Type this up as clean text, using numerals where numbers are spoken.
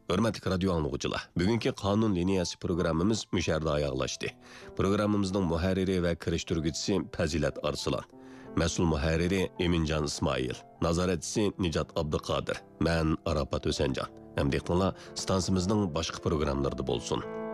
Hörmətli radio anlıqçılar, bugünkü qanun liniyası proqramımız müşərdə ayaqlaşdı. Proqramımızın mühərriri və kirişdirgüçüsü Fəzilət Arslan. Məsul mühərriri Emincan İsmail. Nazaretçisi Nicat Abduqadir. Mən Arafat Ösəncan. Həmdəxtınlar stansımızın başqa proqramlarında bolsun.